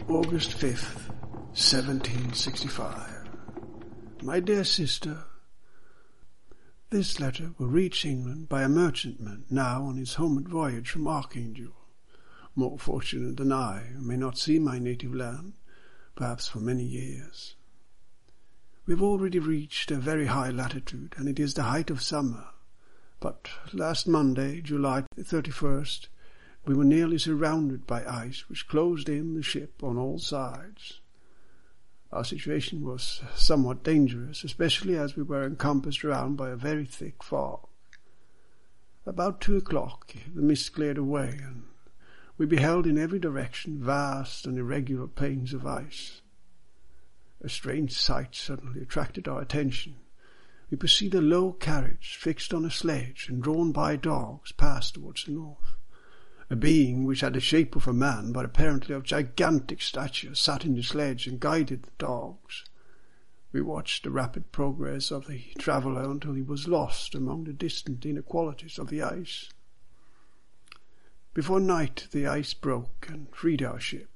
August 5th, 1765. My dear sister, this letter will reach England by a merchantman now on his homeward voyage from Archangel. More fortunate than I, who may not see my native land, perhaps for many years. We have already reached a very high latitude, and it is the height of summer. But last Monday, July 31st, we were nearly surrounded by ice, which closed in the ship on all sides. Our situation was somewhat dangerous, especially as we were encompassed around by a very thick fog. About 2 o'clock, the mist cleared away, and we beheld in every direction vast and irregular plains of ice. A strange sight suddenly attracted our attention. We perceived a low carriage fixed on a sledge and drawn by dogs pass towards the north. A being which had the shape of a man, but apparently of gigantic stature, sat in the sledge and guided the dogs. We watched the rapid progress of the traveller until he was lost among the distant inequalities of the ice. Before night the ice broke and freed our ship.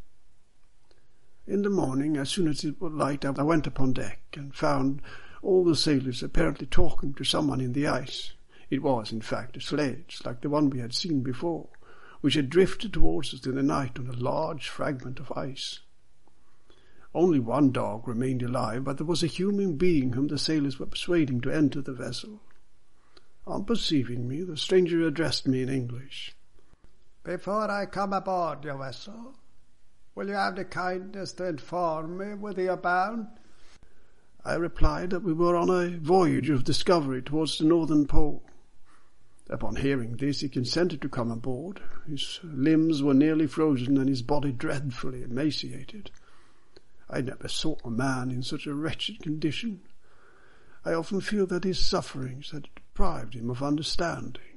In the morning, as soon as it was light, I went upon deck and found all the sailors apparently talking to someone in the ice. It was, in fact, a sledge, like the one we had seen before, which had drifted towards us in the night on a large fragment of ice. Only one dog remained alive, but there was a human being whom the sailors were persuading to enter the vessel. On perceiving me, the stranger addressed me in English. "Before I come aboard your vessel, will you have the kindness to inform me whither you're bound?" I replied that we were on a voyage of discovery towards the northern pole. Upon hearing this, he consented to come aboard. His limbs were nearly frozen and his body dreadfully emaciated. I never saw a man in such a wretched condition. I often feel that his sufferings had deprived him of understanding.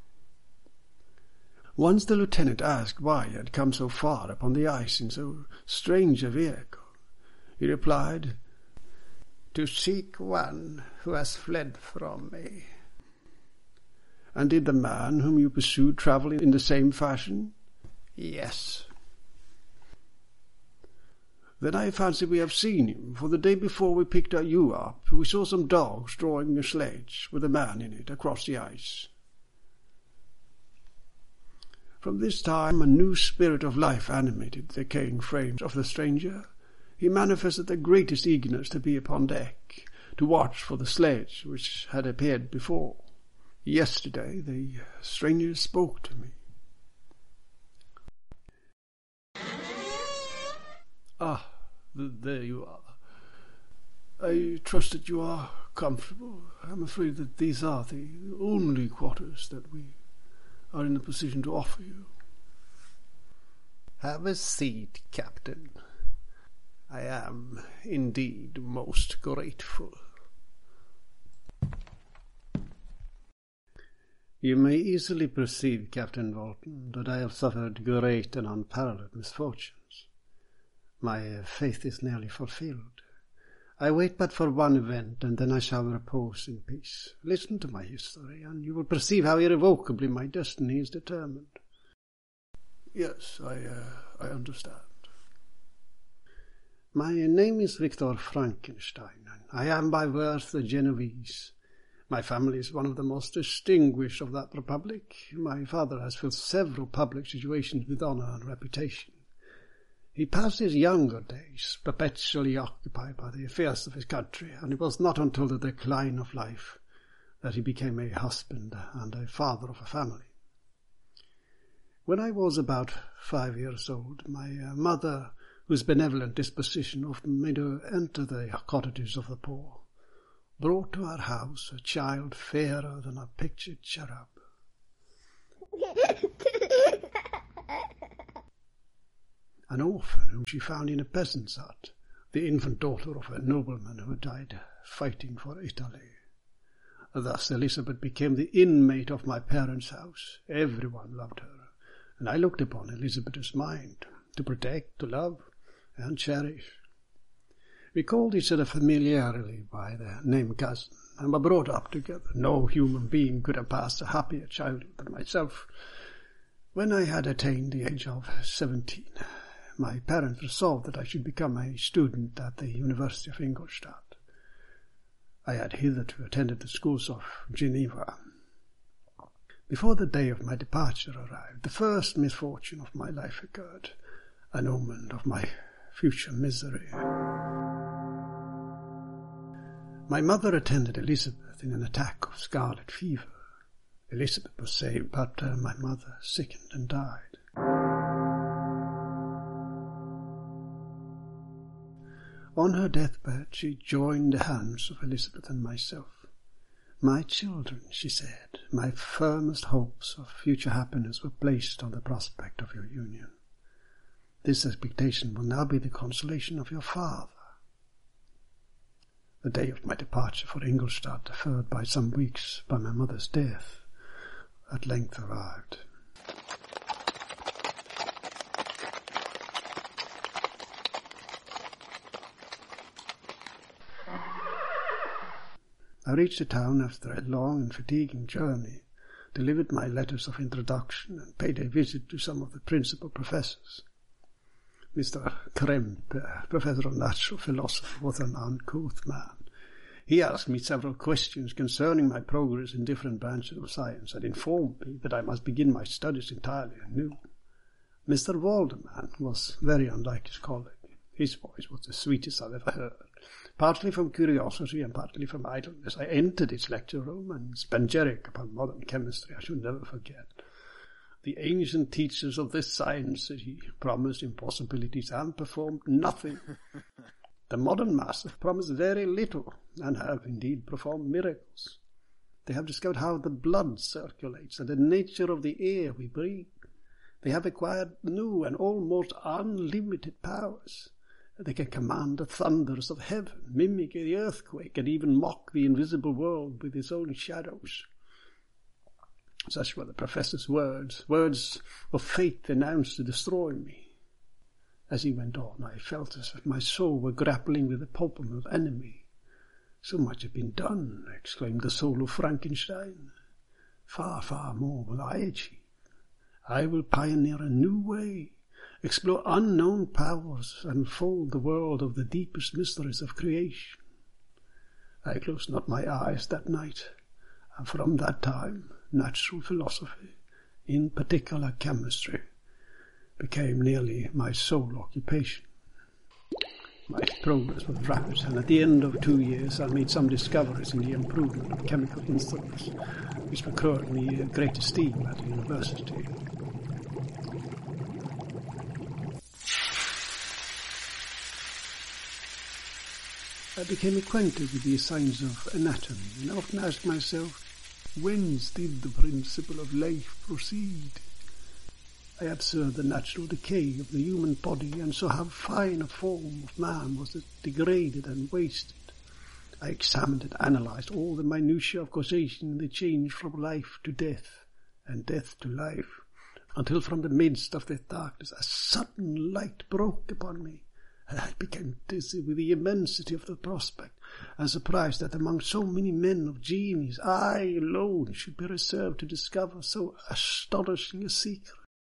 Once the lieutenant asked why he had come so far upon the ice in so strange a vehicle. He replied, "To seek one who has fled from me." "And did the man whom you pursued travel in the same fashion?" "Yes." "Then I fancy we have seen him, for the day before we picked you up, we saw some dogs drawing a sledge with a man in it across the ice." From this time a new spirit of life animated the decaying frame of the stranger. He manifested the greatest eagerness to be upon deck, to watch for the sledge which had appeared before. Yesterday the stranger spoke to me. "Ah, there you are. I trust that you are comfortable. I am afraid that these are the only quarters that we are in a position to offer you." "Have a seat, Captain. I am indeed most grateful." "You may easily perceive, Captain Walton, that I have suffered great and unparalleled misfortunes. My faith is nearly fulfilled. I wait but for one event, and then I shall repose in peace. Listen to my history, and you will perceive how irrevocably my destiny is determined." "Yes, I understand." "My name is Victor Frankenstein, and I am by birth a Genoese. My family is one of the most distinguished of that republic. My father has filled several public situations with honour and reputation. He passed his younger days perpetually occupied by the affairs of his country, and it was not until the decline of life that he became a husband and a father of a family. When I was about 5 years old, my mother, whose benevolent disposition often made her enter the cottages of the poor, brought to our house a child fairer than a pictured cherub. An orphan whom she found in a peasant's hut, the infant daughter of a nobleman who had died fighting for Italy. Thus Elizabeth became the inmate of my parents' house. Everyone loved her, and I looked upon Elizabeth as mine, to protect, to love, and cherish. We called each other familiarly by the name cousin, and were brought up together. No human being could have passed a happier childhood than myself. When I had attained the age of 17, my parents resolved that I should become a student at the University of Ingolstadt. I had hitherto attended the schools of Geneva. Before the day of my departure arrived, the first misfortune of my life occurred, an omen of my future misery. My mother attended Elizabeth in an attack of scarlet fever. Elizabeth was saved, but my mother sickened and died. On her deathbed, she joined the hands of Elizabeth and myself. "My children," she said, "my firmest hopes of future happiness were placed on the prospect of your union. This expectation will now be the consolation of your father." The day of my departure for Ingolstadt, deferred by some weeks by my mother's death, at length arrived. I reached the town after a long and fatiguing journey, delivered my letters of introduction, and paid a visit to some of the principal professors. Mr. Krempe, professor of natural philosophy, was an uncouth man. He asked me several questions concerning my progress in different branches of science, and informed me that I must begin my studies entirely anew. Mr. Waldeman was very unlike his colleague. His voice was the sweetest I've ever heard. Partly from curiosity and partly from idleness, I entered his lecture room, and panegyric upon modern chemistry I should never forget. "The ancient teachers of this science," said he, "promised impossibilities and performed nothing. The modern masters promise very little, and have indeed performed miracles. They have discovered how the blood circulates and the nature of the air we breathe. They have acquired new and almost unlimited powers. They can command the thunders of heaven, mimic the earthquake, and even mock the invisible world with its own shadows." Such were the professor's words of fate announced to destroy me. As he went on, I felt as if my soul were grappling with a palpable enemy. "So much had been done," exclaimed the soul of Frankenstein. "Far, far more will I achieve. I will pioneer a new way, explore unknown powers, and unfold the world of the deepest mysteries of creation." I closed not my eyes that night, and from that time natural philosophy, in particular chemistry, became nearly my sole occupation. My progress was rapid, and at the end of 2 years I made some discoveries in the improvement of chemical instruments, which procured me great esteem at the university. I became acquainted with the science of anatomy, and often asked myself, whence did the principle of life proceed? I observed the natural decay of the human body, and saw how fine a form of man was degraded and wasted. I examined and analyzed all the minutiae of causation in the change from life to death, and death to life, until from the midst of the darkness a sudden light broke upon me. I became dizzy with the immensity of the prospect, and surprised that among so many men of genius, I alone should be reserved to discover so astonishing a secret.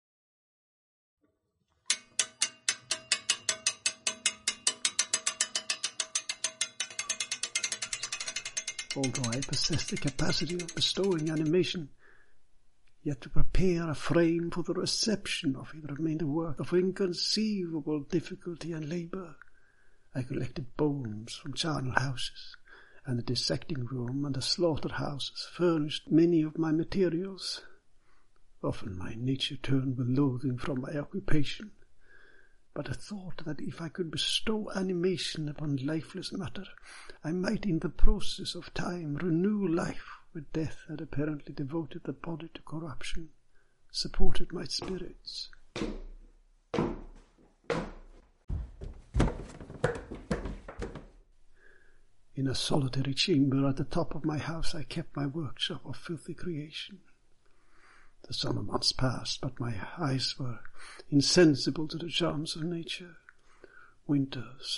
Although I possessed the capacity of bestowing animation, yet to prepare a frame for the reception of it remained a work of inconceivable difficulty and labour. I collected bones from charnel houses, and the dissecting room and the slaughter-houses furnished many of my materials. Often my nature turned with loathing from my occupation, but I thought that if I could bestow animation upon lifeless matter, I might in the process of time renew life where death had apparently devoted the body to corruption, supported my spirits. In a solitary chamber at the top of my house I kept my workshop of filthy creation. The summer months passed, but my eyes were insensible to the charms of nature. Winters